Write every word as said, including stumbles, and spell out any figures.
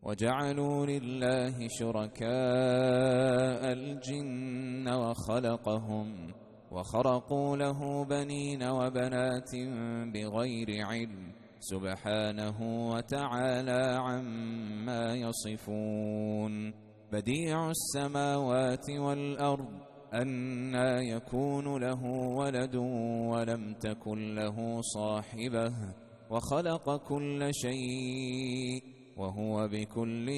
وجعلوا لله شركاء الجن وخلقهم وخرقوا له بنين وبنات بغير علم سبحانه وتعالى عما يصفون. بديع السماوات والأرض أنى يكون له ولد ولم تكن له صاحبة وخلق كل شيء وهو بكل